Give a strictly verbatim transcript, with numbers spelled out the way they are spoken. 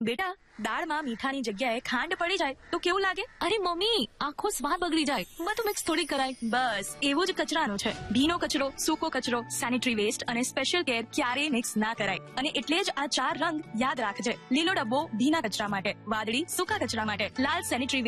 બેટા, દાળમાં મીઠાની જગ્યાએ ખાંડ પડી જાય તો કેવું લાગે? અરે મમ્મી, આખો સ્વાદ બગડી જાય. બધું મિક્સ થોડી કરાય. બસ એવું જ કચરાનું છે. ભીનો કચરો, સૂકો કચરો, સેનિટરી વેસ્ટ અને સ્પેશિયલ કેર ક્યારેય મિક્સ ના કરાય. અને એટલે જ આ ચાર રંગ યાદ રાખજે. લીલો ડબ્બો ભીના કચરા માટે, વાદળી સૂકા કચરા માટે, લાલ સેનિટરી